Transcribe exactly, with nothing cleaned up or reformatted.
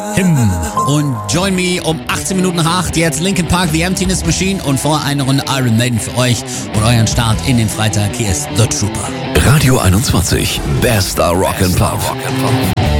Him. Und join me um achtzehn Minuten nach acht. Jetzt Linkin Park, The Emptiness Machine und vor eine Runde Iron Maiden für euch und euren Start in den Freitag. Hier ist The Trooper. Radio einundzwanzig, bester Rock and Pop.